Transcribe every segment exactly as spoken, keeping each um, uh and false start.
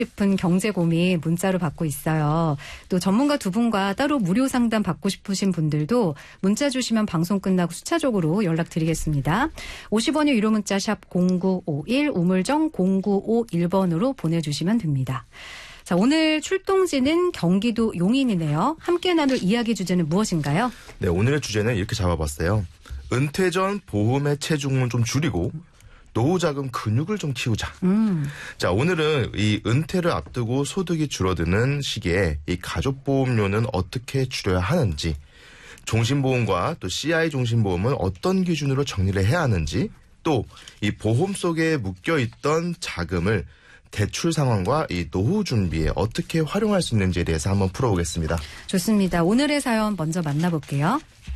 싶은 경제 고민 문자로 받고 있어요. 또 전문가 두 분과 따로 무료 상담 받고 싶으신 분들도 문자 주시면 방송 끝나고 수차적으로 연락드리겠습니다. 오십 원의 유료 문자 샵 공구오일 우물정 공구오일 번으로 보내주시면 됩니다. 자, 오늘 출동지는 경기도 용인이네요. 함께 나눌 이야기 주제는 무엇인가요? 네, 오늘의 주제는 이렇게 잡아봤어요. 은퇴 전 보험의 체중을 좀 줄이고 노후자금 근육을 좀 키우자. 음. 자, 오늘은 이 은퇴를 앞두고 소득이 줄어드는 시기에 이 가족보험료는 어떻게 줄여야 하는지, 종신보험과 또 씨아이 종신보험은 어떤 기준으로 정리를 해야 하는지, 또 이 보험 속에 묶여있던 자금을 대출 상황과 이 노후 준비에 어떻게 활용할 수 있는지에 대해서 한번 풀어보겠습니다. 좋습니다. 오늘의 사연 먼저 만나볼게요.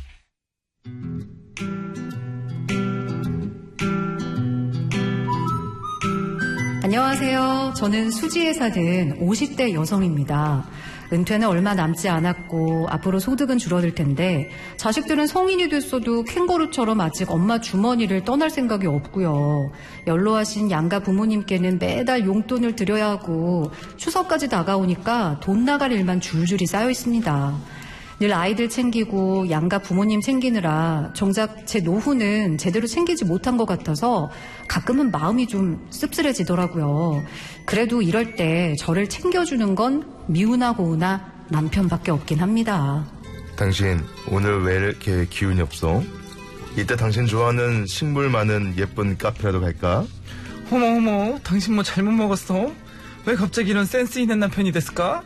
안녕하세요. 저는 수지에 사는 오십 대 여성입니다. 은퇴는 얼마 남지 않았고 앞으로 소득은 줄어들 텐데 자식들은 성인이 됐어도 캥거루처럼 아직 엄마 주머니를 떠날 생각이 없고요. 연로하신 양가 부모님께는 매달 용돈을 드려야 하고 추석까지 다가오니까 돈 나갈 일만 줄줄이 쌓여 있습니다. 늘 아이들 챙기고 양가 부모님 챙기느라 정작 제 노후는 제대로 챙기지 못한 것 같아서 가끔은 마음이 좀 씁쓸해지더라고요. 그래도 이럴 때 저를 챙겨주는 건 미우나 고우나 남편밖에 없긴 합니다. 당신 오늘 왜 이렇게 기운이 없어? 이때 당신 좋아하는 식물 많은 예쁜 카페라도 갈까? 어머 어머, 당신 뭐 잘못 먹었어? 왜 갑자기 이런 센스 있는 남편이 됐을까?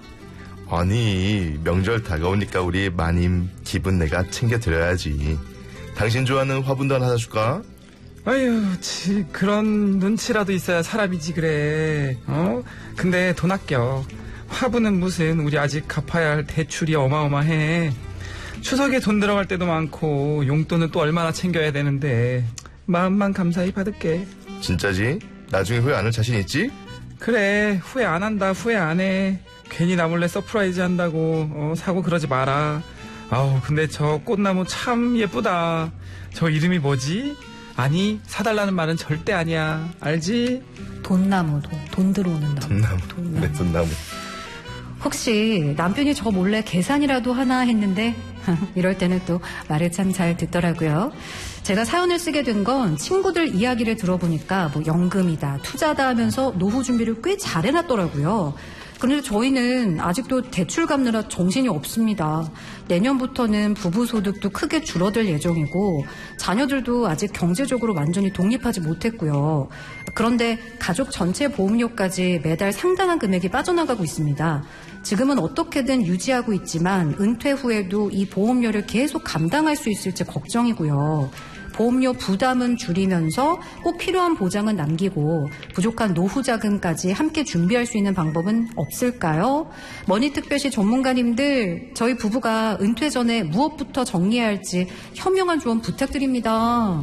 아니, 명절 다가오니까 우리 마님 기분 내가 챙겨드려야지. 당신 좋아하는 화분도 하나 사줄까? 아유, 지, 그런 눈치라도 있어야 사람이지 그래. 어? 근데 돈 아껴. 화분은 무슨, 우리 아직 갚아야 할 대출이 어마어마해. 추석에 돈 들어갈 때도 많고 용돈은 또 얼마나 챙겨야 되는데 마음만 감사히 받을게. 진짜지? 나중에 후회 안 할 자신 있지? 그래, 후회 안 한다. 후회 안 해. 괜히 나 몰래 서프라이즈 한다고 어, 사고 그러지 마라. 아우, 근데 저 꽃나무 참 예쁘다. 저 이름이 뭐지? 아니, 사달라는 말은 절대 아니야. 알지? 돈나무, 돈, 돈 들어오는 나무. 돈나무. 돈나무. 네, 돈나무. 혹시 남편이 저 몰래 계산이라도 하나 했는데 이럴 때는 또 말을 참 잘 듣더라고요. 제가 사연을 쓰게 된 건 친구들 이야기를 들어보니까 뭐 연금이다, 투자다 하면서 노후 준비를 꽤 잘 해놨더라고요. 그런데 저희는 아직도 대출 갚느라 정신이 없습니다. 내년부터는 부부 소득도 크게 줄어들 예정이고 자녀들도 아직 경제적으로 완전히 독립하지 못했고요. 그런데 가족 전체 보험료까지 매달 상당한 금액이 빠져나가고 있습니다. 지금은 어떻게든 유지하고 있지만 은퇴 후에도 이 보험료를 계속 감당할 수 있을지 걱정이고요. 보험료 부담은 줄이면서 꼭 필요한 보장은 남기고 부족한 노후 자금까지 함께 준비할 수 있는 방법은 없을까요? 머니특별시 전문가님들, 저희 부부가 은퇴 전에 무엇부터 정리해야 할지 현명한 조언 부탁드립니다.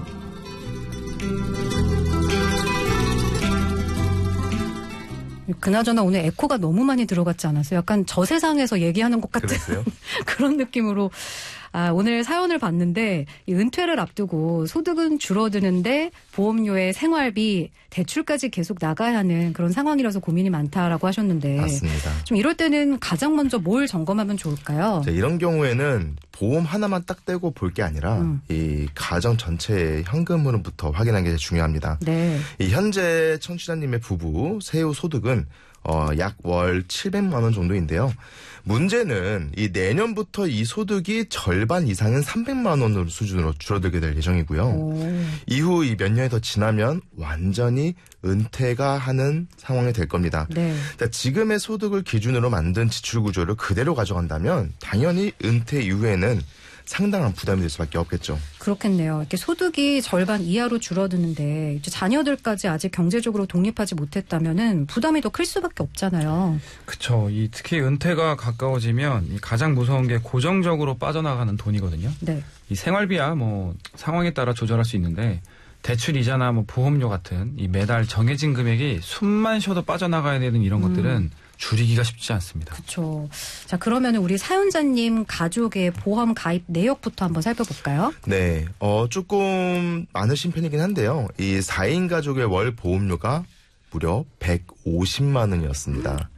그나저나 오늘 에코가 너무 많이 들어갔지 않았어요? 약간 저 세상에서 얘기하는 것 같은 그런 느낌으로 아, 오늘 사연을 봤는데 이 은퇴를 앞두고 소득은 줄어드는데 보험료에 생활비, 대출까지 계속 나가야 하는 그런 상황이라서 고민이 많다라고 하셨는데 맞습니다. 좀 이럴 때는 가장 먼저 뭘 점검하면 좋을까요? 자, 이런 경우에는 보험 하나만 딱 떼고 볼 게 아니라 음. 이 가정 전체의 현금 흐름부터 확인하는 게 중요합니다. 네. 이 현재 청취자님의 부부 세후 소득은 어, 약 월 칠백만 원 정도인데요. 문제는 이 내년부터 이 소득이 절반 이상은 삼백만 원 수준으로 줄어들게 될 예정이고요. 오. 이후 이 몇 년이 더 지나면 완전히 은퇴가 하는 상황이 될 겁니다. 네. 그러니까 지금의 소득을 기준으로 만든 지출 구조를 그대로 가져간다면 당연히 은퇴 이후에는 상당한 부담이 될 수밖에 없겠죠. 그렇겠네요. 이렇게 소득이 절반 이하로 줄어드는데 이제 자녀들까지 아직 경제적으로 독립하지 못했다면은 부담이 더 클 수밖에 없잖아요. 그렇죠. 이 특히 은퇴가 가까워지면 이 가장 무서운 게 고정적으로 빠져나가는 돈이거든요. 네. 이 생활비야 뭐 상황에 따라 조절할 수 있는데 대출 이자나 뭐 보험료 같은 이 매달 정해진 금액이 숨만 쉬어도 빠져나가야 되는 이런 음. 것들은 줄이기가 쉽지 않습니다. 그렇죠. 자, 그러면 우리 사연자님 가족의 보험 가입 내역부터 한번 살펴볼까요? 네, 어 조금 많으신 편이긴 한데요. 이 사 인 가족의 월 보험료가 무려 백오십만 원이었습니다.